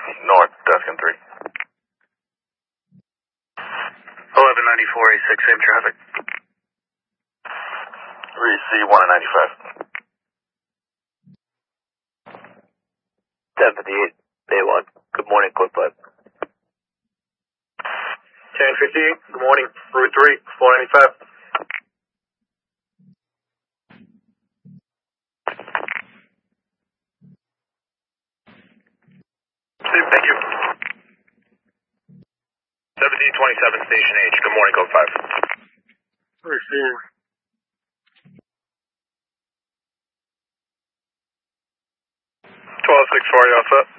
north, Tuscan 3. 1194-86, same traffic. Receive 1 at 95. 758, Bay 1. Good morning, Clip 5. 1058, good morning, Route 3, 495. Thank you. 1727 Station H. Good morning, Code 5. Receive. 1264, you all set?